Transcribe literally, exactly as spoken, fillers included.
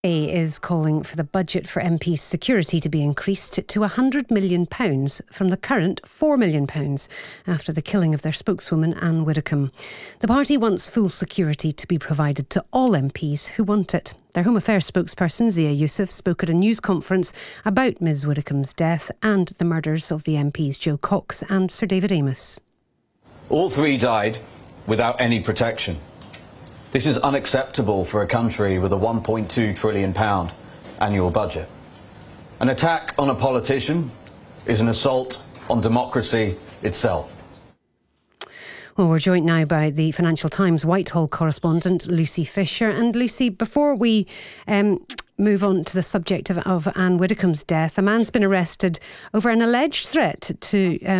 A is calling for the budget for M Ps' security to be increased to one hundred million pounds from the current four million pounds after the killing of their spokeswoman Anne Widdecombe. The party wants full security to be provided to all M Ps who want it. Their Home Affairs spokesperson Zia Youssef spoke at a news conference about Ms Widdecombe's death and the murders of the M Ps Jo Cox and Sir David Amess. All three died without any protection. This is unacceptable for a country with a one point two trillion pounds annual budget. An attack on a politician is an assault on democracy itself. Well, we're joined now by the Financial Times Whitehall correspondent Lucy Fisher. And Lucy, before we um, move on to the subject of, of Anne Widdecombe's death, a man's been arrested over an alleged threat to um,